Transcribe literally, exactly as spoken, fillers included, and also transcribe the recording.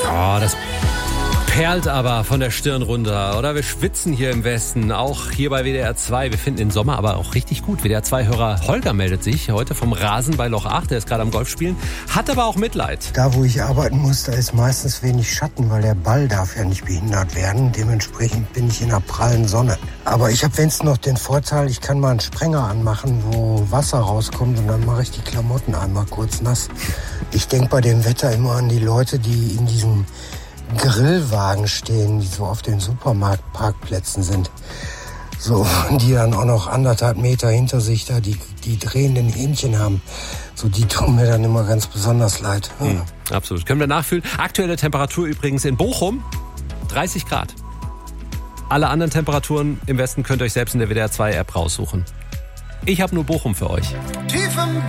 Oh, das perlt aber von der Stirn runter, oder? Wir schwitzen hier im Westen, auch hier bei W D R zwei. Wir finden den Sommer aber auch richtig gut. W D R zwei-Hörer Holger meldet sich heute vom Rasen bei Loch acht. Der ist gerade am Golf spielen, hat aber auch Mitleid. Da, wo ich arbeiten muss, da ist meistens wenig Schatten, weil der Ball darf ja nicht behindert werden. Dementsprechend bin ich in der prallen Sonne. Aber ich habe wenigstens noch den Vorteil, ich kann mal einen Sprenger anmachen, wo Wasser rauskommt und dann mache ich die Klamotten einmal kurz nass. Ich denke bei dem Wetter immer an die Leute, die in diesem Grillwagen stehen, die so auf den Supermarktparkplätzen sind. So, die dann auch noch anderthalb Meter hinter sich da die, die drehenden Hähnchen haben. So, die tun mir dann immer ganz besonders leid. Ja. Mhm, absolut. Können wir nachfühlen. Aktuelle Temperatur übrigens in Bochum, dreißig Grad. Alle anderen Temperaturen im Westen könnt ihr euch selbst in der W D R zwei App raussuchen. Ich habe nur Bochum für euch.